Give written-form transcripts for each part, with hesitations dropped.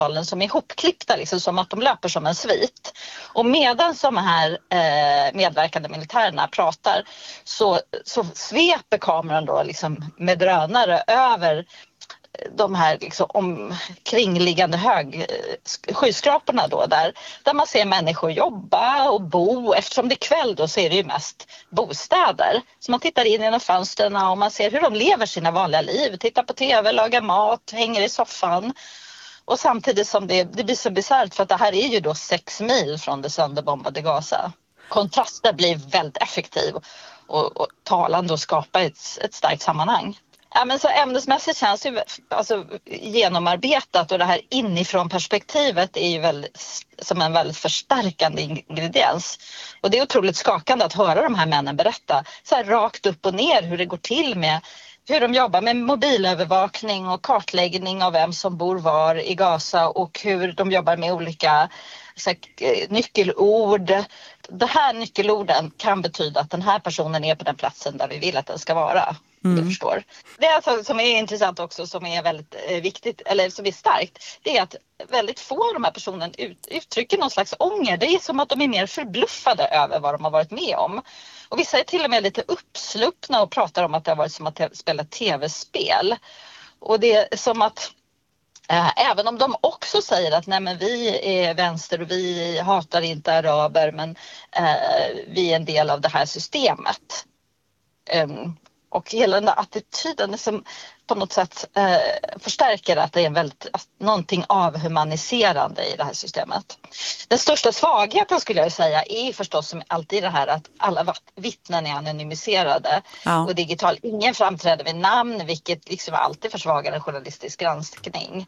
som är ihopklippta liksom, som att de löper som en svit. Och medan de här medverkande militärerna pratar så sveper kameran då liksom med drönare över de här liksom omkringliggande skyskraporna då där man ser människor jobba och bo. Eftersom det är kväll då så är det ju mest bostäder. Så man tittar in genom fönstren och man ser hur de lever sina vanliga liv. Tittar på tv, lagar mat, hänger i soffan. Och samtidigt som det blir så bisarrt för att det här är ju då 6 mil från det sönderbombade Gaza. Kontrasten blir väldigt effektiv och talande och skapar ett starkt sammanhang. Ja, men så ämnesmässigt känns det alltså genomarbetat och det här inifrån perspektivet är ju som en väldigt förstärkande ingrediens. Och det är otroligt skakande att höra de här männen berätta så här rakt upp och ner hur det går till med hur de jobbar med mobilövervakning och kartläggning av vem som bor var i Gaza och hur de jobbar med olika nyckelord. De här nyckelorden kan betyda att den här personen är på den platsen där vi vill att den ska vara. Du förstår. Det är alltså, som är intressant också, som är väldigt viktigt, eller som är starkt, det är att väldigt få av de här personerna uttrycker någon slags ånger. Det är som att de är mer förbluffade över vad de har varit med om. Och vissa är till och med lite uppsluppna och pratar om att det har varit som att spela tv-spel. Och det är som att även om de också säger att nej, men vi är vänster och vi hatar inte araber, men vi är en del av det här systemet. Och hela den där attityden som på något sätt förstärker att det är någonting avhumaniserande i det här systemet. Den största svagheten skulle jag säga är förstås som alltid det här att alla vittnen är anonymiserade och digital. Ingen framträder vid namn, vilket liksom alltid försvagar en journalistisk granskning.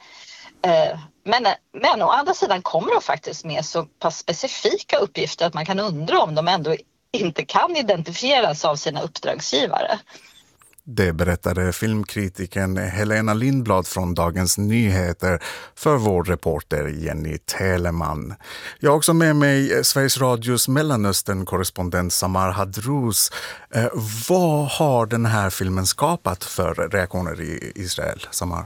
Men å andra sidan kommer de faktiskt med så pass specifika uppgifter att man kan undra om de ändå inte kan identifieras av sina uppdragsgivare. Det berättade filmkritiken Helena Lindblad från Dagens Nyheter för vår reporter Jenny Teleman. Jag har också med mig Sveriges Radios Mellanöstern-korrespondent Samar Hadrouz. Vad har den här filmen skapat för reaktioner i Israel, Samar?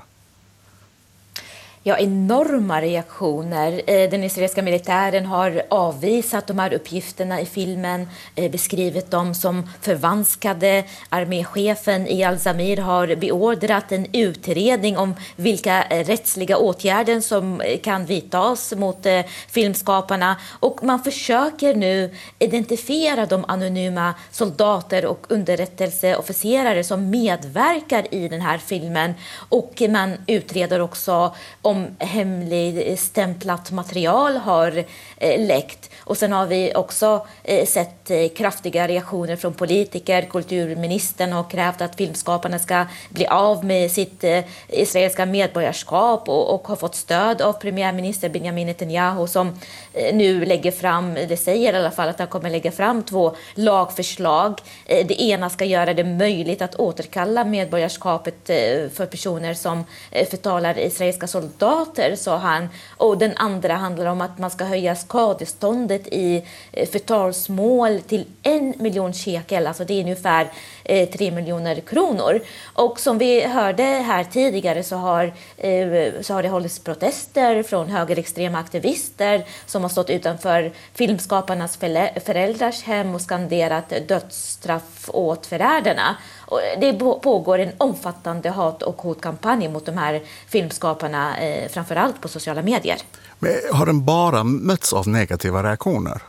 Ja, enorma reaktioner. Den israeliska militären har avvisat de här uppgifterna i filmen, beskrivit dem som förvanskade. Arméchefen Eyal Zamir har beordrat en utredning om vilka rättsliga åtgärder som kan vidtas mot filmskaparna. Och man försöker nu identifiera de anonyma soldater och underrättelseofficerare som medverkar i den här filmen. Och man utreder också om hemligstämplat material har läckt. Och sen har vi också sett kraftiga reaktioner från politiker. Kulturministern har krävt att filmskaparna ska bli av med sitt israeliska medborgarskap och har fått stöd av premiärminister Benjamin Netanyahu som nu lägger fram, det säger i alla fall att han kommer lägga fram 2 lagförslag. Det ena ska göra det möjligt att återkalla medborgarskapet för personer som förtalar israeliska soldater, sa han. Och den andra handlar om att man ska höja skadeståndet i förtalsmål till 1 miljon shekel, alltså det är ungefär 3 miljoner kronor. Och som vi hörde här tidigare så har det hållits protester från högerextrema aktivister som har stått utanför filmskaparnas föräldrars hem och skanderat dödsstraff åt förrädarna. Och det pågår en omfattande hat- och hotkampanj mot de här filmskaparna, framförallt på sociala medier. Men har den bara mötts av negativa reaktioner?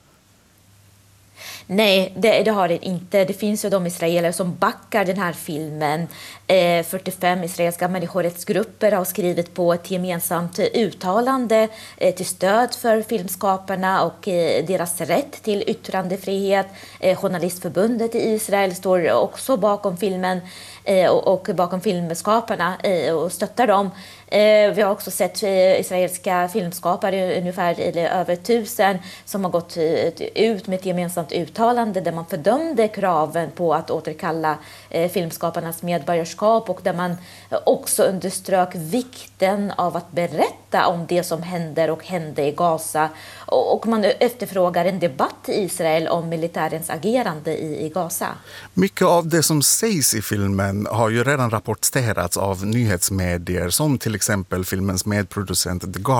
Nej, det har det inte. Det finns ju de israeler som backar den här filmen. 45 israeliska människorättsgrupper har skrivit på ett gemensamt uttalande till stöd för filmskaparna och deras rätt till yttrandefrihet. Journalistförbundet i Israel står också bakom filmen och bakom filmskaparna och stöttar dem. Vi har också sett israeliska filmskapare, ungefär över 1000, som har gått ut med ett gemensamt uttalande där man fördömde kraven på att återkalla filmskaparnas medborgarskap och där man också underströk vikten av att berätta berätta om det som händer och hände i Gaza. Och man efterfrågar en debatt i Israel om militärens agerande i Gaza. Mycket av det som sägs i filmen har ju redan rapporterats av nyhetsmedier som till exempel filmens medproducent The Guardian.